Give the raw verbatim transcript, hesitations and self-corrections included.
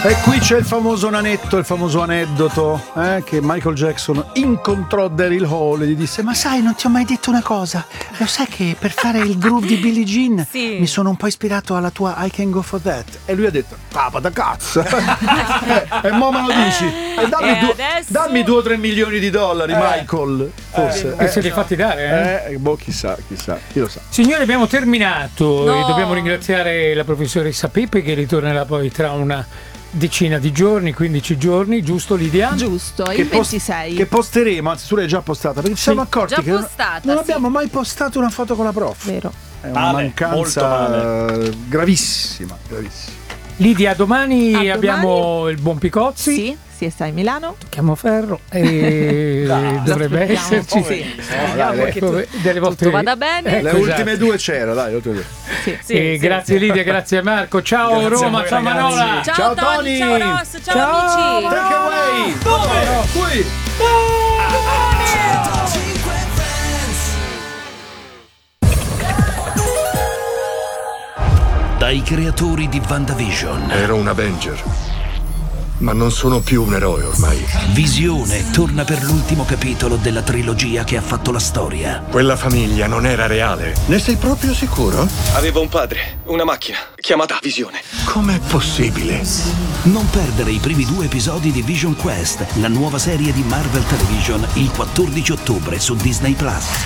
E qui c'è il famoso nanetto, il famoso aneddoto eh, che Michael Jackson incontrò Daryl Hall e gli disse: ma sai, non ti ho mai detto una cosa, lo sai che per fare il groove di Billie Jean sì. mi sono un po' ispirato alla tua I Can Go For That. E lui ha detto: papa da cazzo. e, e mo me lo dici e dammi, e due, adesso... dammi due o tre milioni di dollari eh. Michael forse eh, eh, se li hai fatti dare eh? Eh, boh, chissà, chissà, chi lo sa. Signori, abbiamo terminato no. e dobbiamo ringraziare la professoressa Peppe che ritornerà poi tra una decina di giorni, quindici giorni, giusto Lidia? Giusto, che il ventisei. Post- che posteremo, anzi tu l'hai già postata, perché ci siamo sì. accorti già che postata, non sì. abbiamo mai postato una foto con la prof. Vero. È una male, mancanza gravissima, gravissima. Lidia, domani A abbiamo domani? il buon Picozzi. Sì, sì, sta in Milano. Tocchiamo ferro e no, dovrebbe esserci sì. no, dai, dai. Che tu, delle volte tutto vada bene. Le ecco, ultime esatto. due c'era, dai, le ultime due. Sì, sì, e sì, grazie sì. Lidia, grazie Marco. Ciao Grazie Roma, voi, ciao ragazzi. Manola. Ciao, Ciao Tony, Tony. ciao Ross, ciao, Ciao, amici. Take away. Dove? Qui. Dai creatori di WandaVision. Ero un Avenger, ma non sono più un eroe ormai. Visione torna per l'ultimo capitolo della trilogia che ha fatto la storia. Quella famiglia non era reale. Ne sei proprio sicuro? Avevo un padre, una macchina, chiamata Visione. Com'è possibile? Non perdere i primi due episodi di Vision Quest, la nuova serie di Marvel Television, il quattordici ottobre su Disney Plus.